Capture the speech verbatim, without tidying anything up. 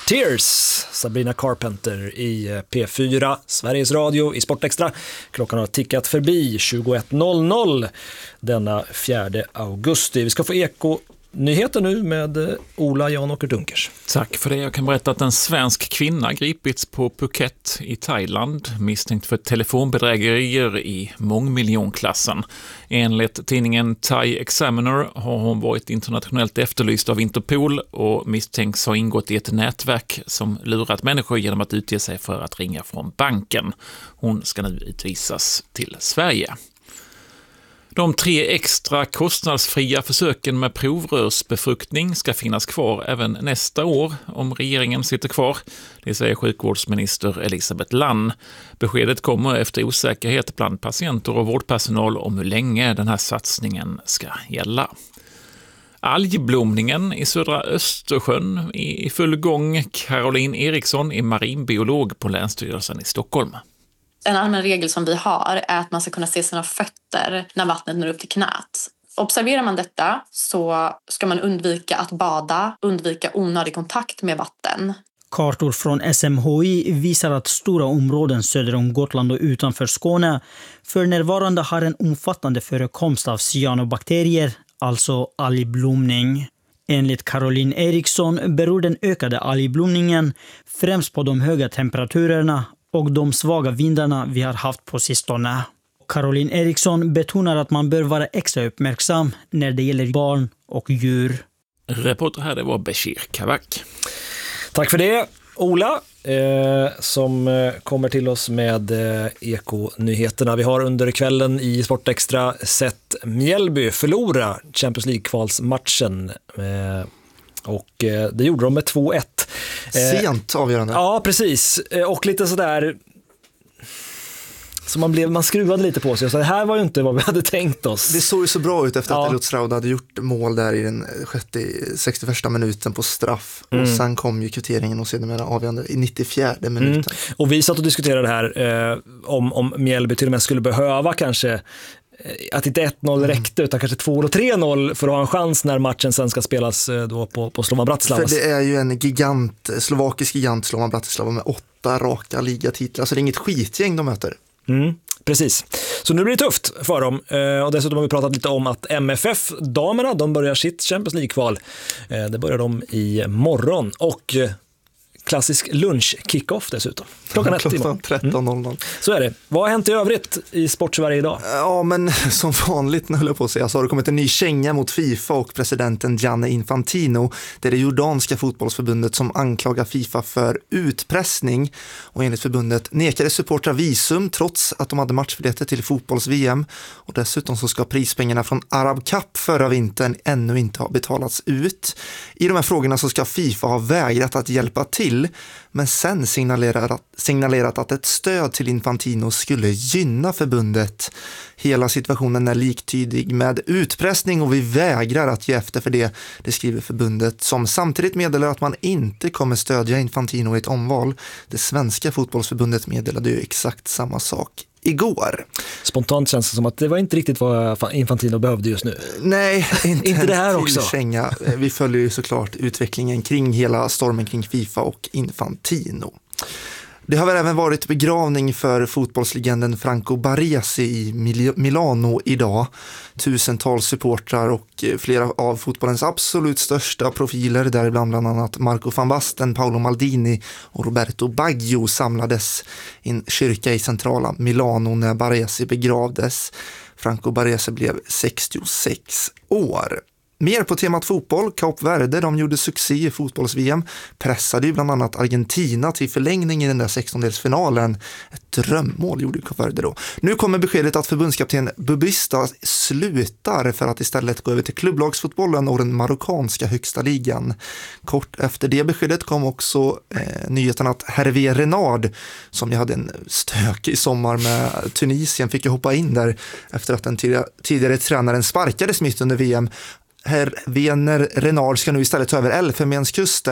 Tears, Sabrina Carpenter i P fyra, Sveriges Radio i Sportextra. Klockan har tickat förbi tjugoett noll noll denna fjärde augusti. Vi ska få eko-nyheter nu med Ola Jan-Åker Dunkers. Tack för det. Jag kan berätta att en svensk kvinna gripits på Phuket i Thailand misstänkt för telefonbedrägerier i mångmiljonklassen. Enligt tidningen Thai Examiner har hon varit internationellt efterlyst av Interpol och misstänks ha ingått i ett nätverk som lurat människor genom att utge sig för att ringa från banken. Hon ska nu utvisas till Sverige. De tre extra kostnadsfria försöken med provrörsbefruktning ska finnas kvar även nästa år om regeringen sitter kvar. Det säger sjukvårdsminister Elisabeth Lann. Beskedet kommer efter osäkerhet bland patienter och vårdpersonal om hur länge den här satsningen ska gälla. Algblomningen i södra Östersjön är i full gång. Caroline Eriksson är marinbiolog på Länsstyrelsen i Stockholm. En allmän regel som vi har är att man ska kunna se sina fötter när vattnet når upp till knät. Observerar man detta så ska man undvika att bada, undvika onödig kontakt med vatten. Kartor från S M H I visar att stora områden söder om Gotland och utanför Skåne för närvarande har en omfattande förekomst av cyanobakterier, alltså algblomning. Enligt Caroline Eriksson beror den ökade algblomningen främst på de höga temperaturerna och de svaga vindarna vi har haft på sistone. Caroline Eriksson betonar att man bör vara extra uppmärksam när det gäller barn och djur. Reporter här, det var Bashir Kavak. Tack för det, Ola, eh, som eh, kommer till oss med eh, Eko-nyheterna. Vi har under kvällen i Sportextra sett Mjällby förlora Champions League-kvalsmatchen. Eh, och eh, det gjorde de med två ett. Sent avgörande. Ja, precis. Och lite sådär så man, blev, man skruvade lite på sig. Så det här var ju inte vad vi hade tänkt oss. Det såg ju så bra ut efter ja. att Lutz hade gjort mål där i den sextioförsta minuten på straff. Mm. Och sen kom ju kvitteringen och sedan avgörande i nittiofjärde minuten. Mm. Och vi satt och diskuterade det här eh, om, om Mjällby till och med skulle behöva kanske att inte ett noll räckte utan kanske två eller tre noll för att ha en chans när matchen sen ska spelas då på, på Slovan Bratislava. För det är ju en gigant, slovakisk gigant Slovan Bratislava med åtta raka ligatitlar. Så det är inget skitgäng de möter. Mm, precis. Så nu blir det tufft för dem. Och dessutom har vi pratat lite om att M F F-damerna, de börjar sitt Champions League-kval. Det börjar de i morgon och klassisk lunch-kick-off dessutom. Klockan ett Klockan tretton noll noll. Mm. Så är det. Vad har hänt i övrigt i Sportsverige idag? Ja, men som vanligt när jag höll på att säga så har det kommit en ny känga mot FIFA och presidenten Gianni Infantino. Det är det jordanska fotbollsförbundet som anklagar FIFA för utpressning. Och enligt förbundet nekade supportrar visum trots att de hade matchbiljetter till fotbolls-V M. Och dessutom så ska prispengarna från Arab Cup förra vintern ännu inte ha betalats ut. I de här frågorna så ska FIFA ha vägrat att hjälpa till, men sen signalerat, signalerat att ett stöd till Infantino skulle gynna förbundet. Hela situationen är liktydig med utpressning och vi vägrar att ge efter för det, det skriver förbundet, som samtidigt meddelar att man inte kommer stödja Infantino i ett omval. Det svenska fotbollsförbundet meddelade ju exakt samma sak igår. Spontant känns det som att det var inte riktigt vad Infantino behövde just nu. Nej, inte, inte det här också. Känga. Vi följer ju såklart utvecklingen kring hela stormen kring FIFA och Infantino. Det har väl även varit begravning för fotbollslegenden Franco Baresi i Milano idag. Tusentals supportrar och flera av fotbollens absolut största profiler, däribland bland annat Marco van Basten, Paolo Maldini och Roberto Baggio, samlades i en kyrka i centrala Milano när Baresi begravdes. Franco Baresi blev sextiosex år. Mer på temat fotboll. Kap Verde, de gjorde succé i fotbolls-V M. Pressade ju bland annat Argentina till förlängning i den där sextondelsfinalen. Ett drömmål gjorde Kap Verde då. Nu kommer beskedet att förbundskapten Bubista slutar för att istället gå över till klubblagsfotbollen och den marockanska högsta ligan. Kort efter det beskedet kom också eh, nyheten att Hervé Renard, som ju hade en stökig sommar med Tunisien, fick ju hoppa in där efter att den tidigare, tidigare tränaren sparkades mitt under V M. Herr Vener Renard ska nu istället ta över Elfenbenskusten